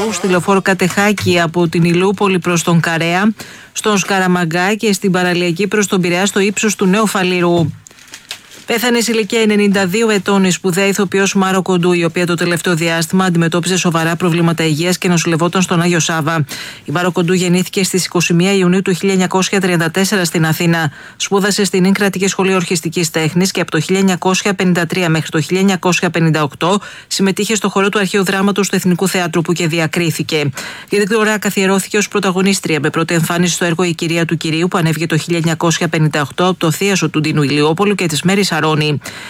Φαλήρου, στη λεωφόρο Κατεχάκη από την Ηλιούπολη προς τον Καρέα, στον Σκαραμαγκά και στην παραλιακή προς τον Πειραιά στο ύψος του Νέου Φαλήρου. Πέθανε σε ηλικία 92 ετών η σπουδαία ηθοποιός Μάρο Κοντού, η οποία το τελευταίο διάστημα αντιμετώπιζε σοβαρά προβλήματα υγείας και νοσηλευόταν στον Άγιο Σάβα. Η Μάρο Κοντού γεννήθηκε στις 21 Ιουνίου του 1934 στην Αθήνα. Σπούδασε στην Ιν Κρατική Σχολή Ορχιστικής Τέχνης και από το 1953 μέχρι το 1958 συμμετείχε στο χορό του Αρχαίου Δράματος του Εθνικού Θεάτρου, που και διακρίθηκε. Η Δεκτορά καθιερώθηκε ως πρωταγωνίστρια με πρώτη εμφάνιση στο έργο Η Κυρία του Κυρίου, που ανέβηκε το 1958 από το θίασο του Ντίνου Ηλιόπολου και της Μέρης Αρώνη.